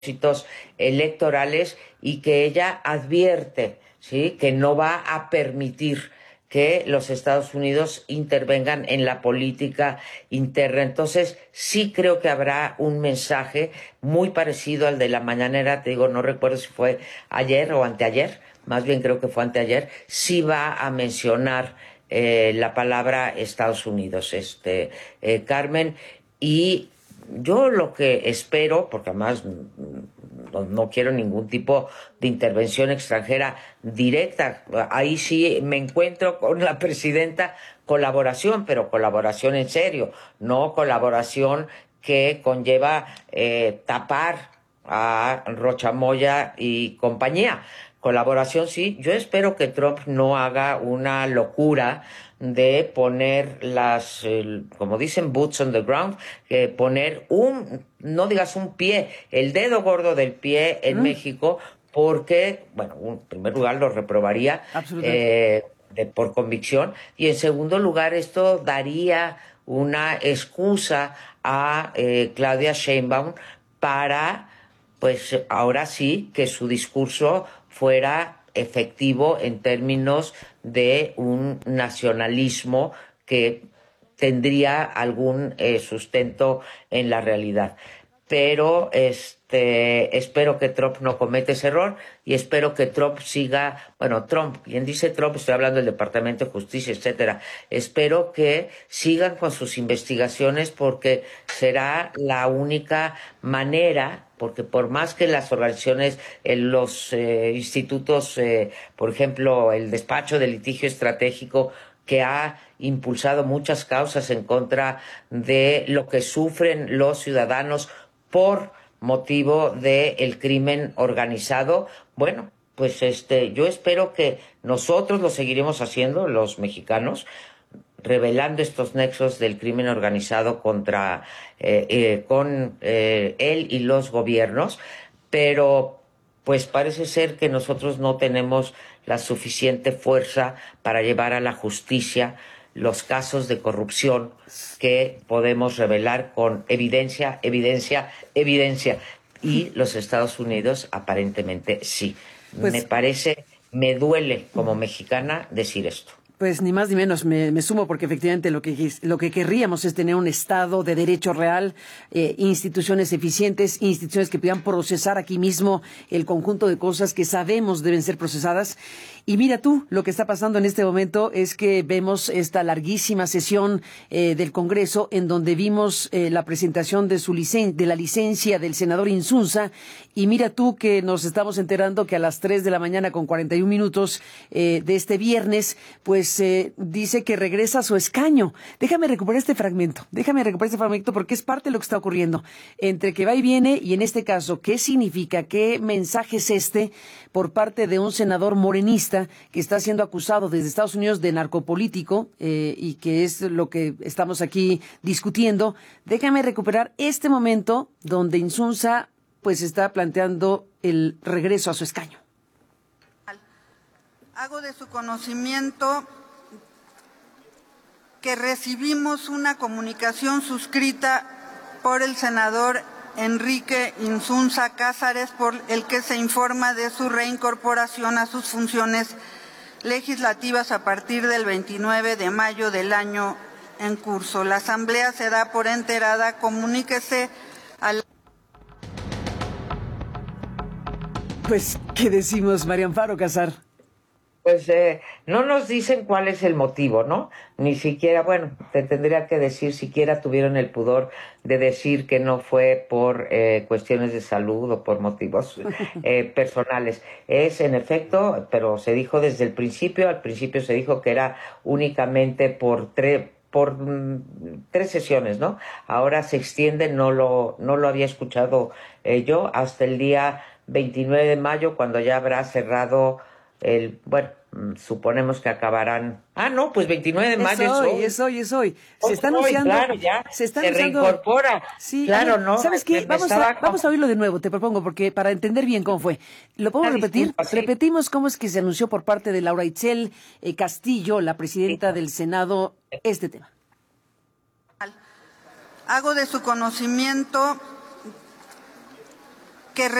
propósitos electorales y que ella advierte, ¿sí?, que no va a permitir que los Estados Unidos intervengan en la política interna. Entonces, sí creo que habrá un mensaje muy parecido al de la mañanera, te digo, no recuerdo si fue ayer o anteayer, más bien creo que fue anteayer, sí va a mencionar la palabra Estados Unidos, Carmen, y yo lo que espero, porque además no quiero ningún tipo de intervención extranjera directa, ahí sí me encuentro con la presidenta, colaboración, pero colaboración en serio, no colaboración que conlleva tapar a Rocha Moya y compañía. Colaboración sí, yo espero que Trump no haga una locura de poner como dicen, boots on the ground, poner no digas un pie, el dedo gordo del pie en México, porque, bueno, en primer lugar lo reprobaría Absolutamente. por convicción, y en segundo lugar esto daría una excusa a Claudia Sheinbaum para, pues ahora sí, que su discurso fuera efectivo en términos de un nacionalismo que tendría algún sustento en la realidad. Pero espero que Trump no cometa ese error y espero que Trump siga, bueno, Trump, quien dice Trump, estoy hablando del Departamento de Justicia, etcétera. Espero que sigan con sus investigaciones porque será la única manera, porque por más que las organizaciones, los institutos, por ejemplo, el despacho de litigio estratégico, que ha impulsado muchas causas en contra de lo que sufren los ciudadanos por motivo del crimen organizado, bueno, pues yo espero que nosotros lo seguiremos haciendo, los mexicanos, revelando estos nexos del crimen organizado con él y los gobiernos, pero pues parece ser que nosotros no tenemos la suficiente fuerza para llevar a la justicia los casos de corrupción que podemos revelar con evidencia, evidencia, evidencia. Y los Estados Unidos aparentemente sí. Pues Me duele como mexicana decir esto. Pues ni más ni menos, me sumo porque efectivamente lo que querríamos es tener un Estado de derecho real, instituciones eficientes, instituciones que puedan procesar aquí mismo el conjunto de cosas que sabemos deben ser procesadas. Y mira tú, lo que está pasando en este momento es que vemos esta larguísima sesión del Congreso en donde vimos la presentación de la licencia del senador Insunza, y mira tú que nos estamos enterando que a las 3 de la mañana con 41 minutos de este viernes, pues dice que regresa a su escaño. Déjame recuperar este fragmento porque es parte de lo que está ocurriendo. Entre que va y viene, y en este caso, ¿qué significa? ¿Qué mensaje es por parte de un senador morenista que está siendo acusado desde Estados Unidos de narcopolítico y que es lo que estamos aquí discutiendo? Déjame recuperar este momento donde Insunza pues está planteando el regreso a su escaño. Hago de su conocimiento que recibimos una comunicación suscrita por el senador Enrique Insunza Cázares, por el que se informa de su reincorporación a sus funciones legislativas a partir del 29 de mayo del año en curso. La Asamblea se da por enterada. Comuníquese al... Pues, ¿qué decimos, María Amparo Casar? Pues no nos dicen cuál es el motivo, ¿no? Ni siquiera, bueno, te tendría que decir, siquiera tuvieron el pudor de decir que no fue por cuestiones de salud o por motivos personales. Es en efecto, pero se dijo desde el principio, al principio se dijo que era únicamente por tres sesiones, ¿no? Ahora se extiende, no lo había escuchado yo, hasta el día 29 de mayo, cuando ya habrá cerrado bueno, suponemos que acabarán. No, pues 29 de mayo es hoy. Se está hoy, anunciando. claro, ya Se está se anunciando. reincorpora. Sí, a Claro, ver, ¿no? ¿sabes qué? Vamos a oírlo de nuevo, te propongo, porque para entender bien cómo fue. ¿Lo podemos repetir? Disculpa, sí. Repetimos cómo es que se anunció por parte de Laura Itzel Castillo, la presidenta del Senado, este tema. Hago de su conocimiento